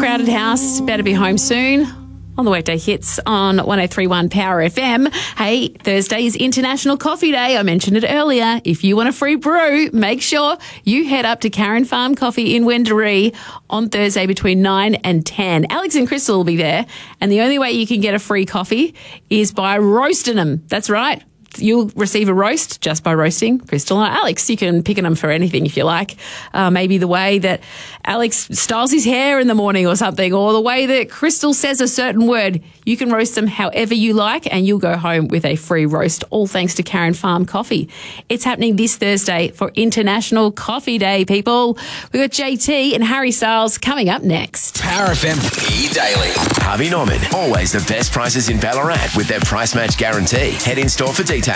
Crowded House, better be home soon. On the Workday Hits on 103.1 Power FM. Hey, Thursday is International Coffee Day. I mentioned it earlier. If you want a free brew, make sure you head up to Karen Farm Coffee in Wendouree on Thursday between 9 and 10. Alex and Crystal will be there, and the only way you can get a free coffee is by roasting them. That's right. You'll receive a roast just by roasting Crystal and Alex. You can pick them for anything if you like. Maybe the way that Alex styles his hair in the morning or something, or the way that Crystal says a certain word. You can roast them however you like, and you'll go home with a free roast, all thanks to Karen Farm Coffee. It's happening this Thursday for International Coffee Day, people. We've got JT and Harry Styles coming up next. Power FM E-Daily. Harvey Norman. Always the best prices in Ballarat with their price match guarantee. Head in store for details.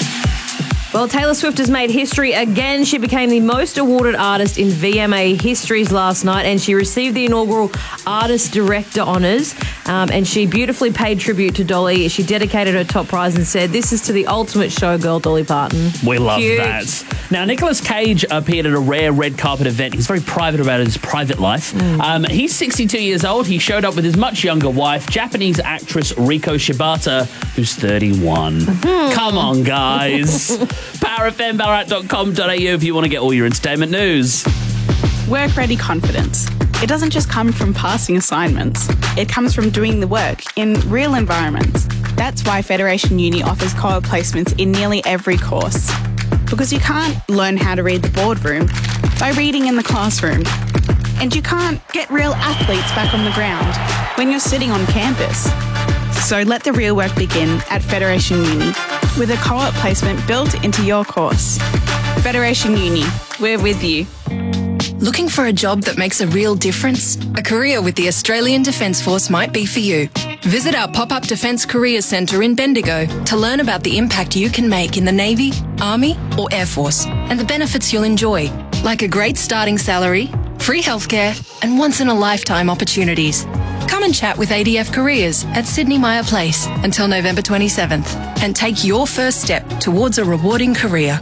Well, Taylor Swift has made history again. She became the most awarded artist in VMA histories last night, and she received the inaugural Artist Director honours, and she beautifully paid tribute to Dolly. She dedicated her top prize and said, "This is to the ultimate showgirl, Dolly Parton." We love Cute. that. Now, Nicolas Cage appeared at a rare red carpet event. He's very private about his private life. He's 62 years old. He showed up with his much younger wife, Japanese actress Riko Shibata, who's 31. Come on, guys. PowerFMBallarat.com.au if you want to get all your entertainment news. Work-ready confidence. It doesn't just come from passing assignments. It comes from doing the work in real environments. That's why Federation Uni offers co-op placements in nearly every course. Because you can't learn how to read the boardroom by reading in the classroom. And you can't get real athletes back on the ground when you're sitting on campus. So let the real work begin at Federation Uni with a co-op placement built into your course. Federation Uni, we're with you. Looking for a job that makes a real difference? A career with the Australian Defence Force might be for you. Visit our pop-up Defence Career Centre in Bendigo to learn about the impact you can make in the Navy, Army or Air Force and the benefits you'll enjoy, like a great starting salary, free healthcare and once-in-a-lifetime opportunities. Come and chat with ADF Careers at Sydney Myer Place until November 27th and take your first step towards a rewarding career.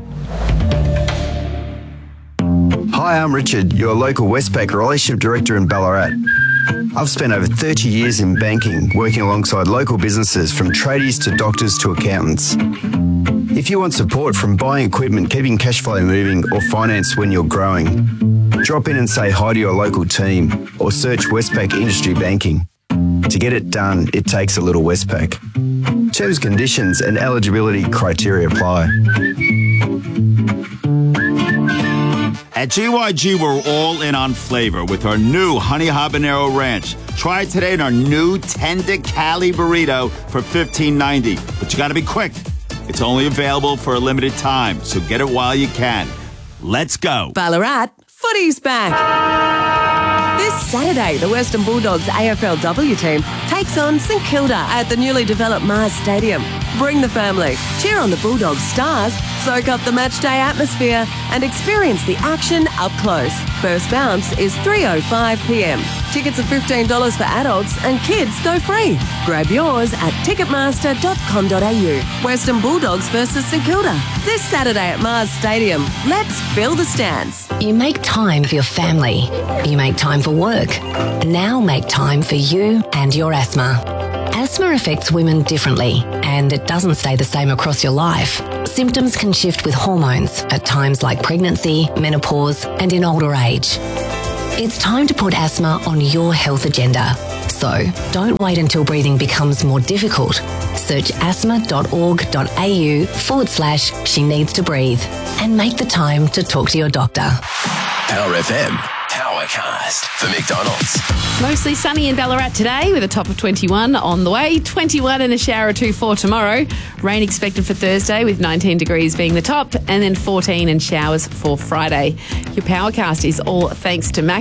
Hi, I'm Richard, your local Westpac Relationship Director in Ballarat. I've spent over 30 years in banking, working alongside local businesses from tradies to doctors to accountants. If you want support from buying equipment, keeping cash flow moving or finance when you're growing, drop in and say hi to your local team or search Westpac Industry Banking. To get it done, it takes a little Westpac. Terms, conditions and eligibility criteria apply. At GYG, we're all in on flavor with our new Honey Habanero Ranch. Try it today in our new Tender Cali Burrito for $15.90. But you got to be quick. It's only available for a limited time, so get it while you can. Let's go. Ballarat, footy's back. This Saturday, the Western Bulldogs AFLW team takes on St Kilda at the newly developed Mars Stadium. Bring the family, cheer on the Bulldogs stars, soak up the matchday atmosphere and experience the action up close. First bounce is 3:05 p.m. Tickets are $15 for adults and kids go free. Grab yours at ticketmaster.com.au. Western Bulldogs versus St Kilda. This Saturday at Mars Stadium. Let's fill the stands. You make time for your family. You make time for work. Now make time for you and your asthma. Asthma affects women differently, and it doesn't stay the same across your life. Symptoms can shift with hormones at times like pregnancy, menopause, and in older age. It's time to put asthma on your health agenda. So don't wait until breathing becomes more difficult. Search asthma.org.au/she needs to breathe and make the time to talk to your doctor. Power FM. Powercast for McDonald's. Mostly sunny in Ballarat today with a top of 21 on the way. 21 and a shower or two for tomorrow. Rain expected for Thursday with 19 degrees being the top, and then 14 and showers for Friday. Your Powercast is all thanks to Mac.